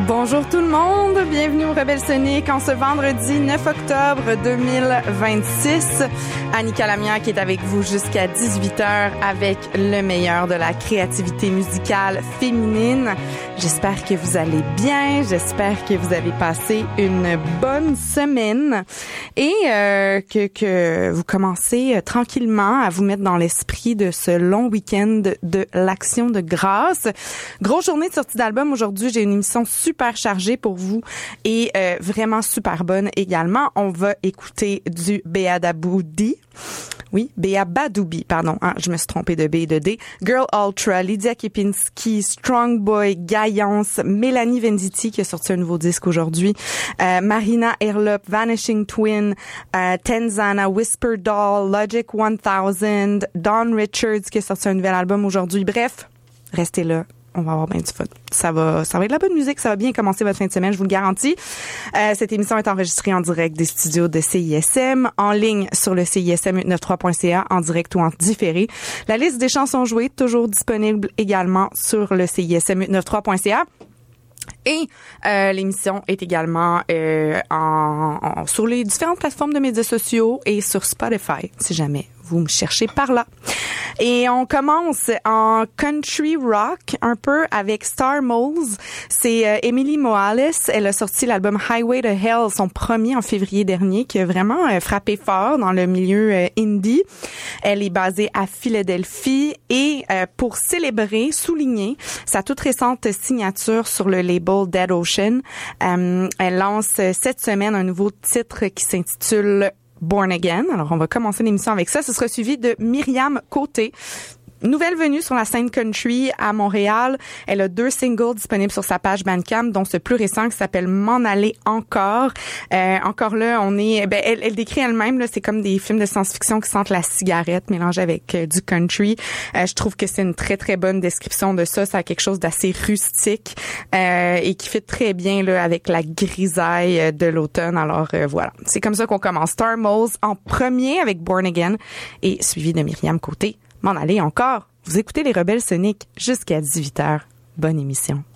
Bonjour tout le monde, bienvenue au Rebelle Sonic en ce vendredi 9 octobre 2026. Annika Lamia qui est avec vous jusqu'à 18h avec le meilleur de la créativité musicale féminine. J'espère que vous allez bien, j'espère que vous avez passé une bonne semaine et que vous commencez tranquillement à vous mettre dans l'esprit de ce long week-end de l'Action de grâce. Grosse journée de sortie d'album aujourd'hui, j'ai une émission super chargée pour vous et vraiment super bonne également. On va écouter du Beadaboudi. Oui, Beabadoubi, pardon. Hein, je me suis trompée de B et de D. Girl Ultra, Lydia Kepinski, Strong Boy, Gaillance, Mélanie Venditti qui a sorti un nouveau disque aujourd'hui, Marina Herlop, Vanishing Twin, Tenzana, Whisper Doll, Logic 1000, Dawn Richards qui a sorti un nouvel album aujourd'hui. Bref, restez là. On va avoir bien du fun. Ça va être de la bonne musique. Ça va bien commencer votre fin de semaine, je vous le garantis. Cette émission est enregistrée en direct des studios de CISM, en ligne sur le CISM893.ca, en direct ou en différé. La liste des chansons jouées, toujours disponible également sur le CISM893.ca. Et l'émission est également sur les différentes plateformes de médias sociaux et sur Spotify, si jamais vous me cherchez par là. Et on commence en country rock un peu avec Star Moles. C'est Emily Morales. Elle a sorti l'album Highway to Hell, son premier en février dernier, qui a vraiment frappé fort dans le milieu indie. Elle est basée à Philadelphie et pour célébrer, souligner sa toute récente signature sur le label Dead Ocean, elle lance cette semaine un nouveau titre qui s'intitule Born Again. Alors, on va commencer l'émission avec ça. Ce sera suivi de Myriam Côté. Nouvelle venue sur la scène country à Montréal. Elle a 2 singles disponibles sur sa page Bandcamp, dont ce plus récent qui s'appelle M'en aller encore. Encore là, on est, elle décrit elle-même, là, c'est comme des films de science-fiction qui sentent la cigarette mélangée avec du country. Je trouve que c'est une très, très bonne description de ça. Ça a quelque chose d'assez rustique, et qui fit très bien, là, avec la grisaille de l'automne. Alors, voilà. C'est comme ça qu'on commence. Star Moles en premier avec Born Again et suivi de Myriam Côté. M'en aller encore. Vous écoutez les Rebelles Sonic jusqu'à 18h. Bonne émission.